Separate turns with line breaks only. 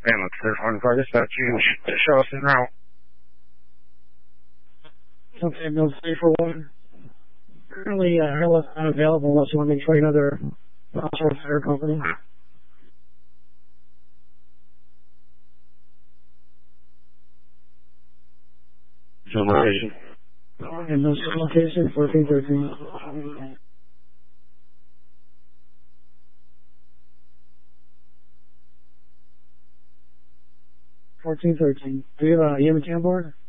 And let's clear phone for dispatch. You should show us en route.
Okay, Bill 341. Currently, unavailable unless you want me to try another offshore fire company.
So location.
And no location, 1413. 1413. Do you have a EMT on board?